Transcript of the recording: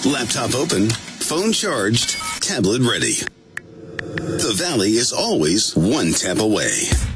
Laptop open, phone charged, tablet ready. The Valley is always one tap away.